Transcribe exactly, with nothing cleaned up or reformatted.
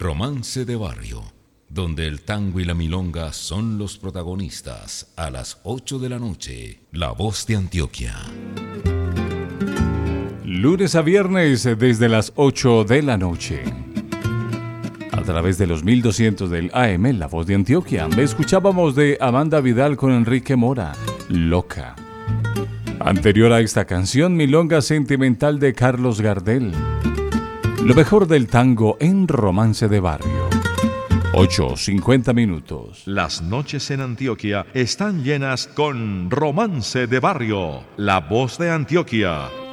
Romance de Barrio, donde el tango y la milonga son los protagonistas, a las ocho de la noche, La Voz de Antioquia. Lunes a viernes desde las ocho de la noche. A través de los mil doscientos del A M, La Voz de Antioquia, escuchábamos de Amanda Vidal con Enrique Mora, Loca. Anterior a esta canción, Milonga Sentimental de Carlos Gardel. Lo mejor del tango en Romance de Barrio. ocho cincuenta minutos. Las noches en Antioquia están llenas con Romance de Barrio, La Voz de Antioquia.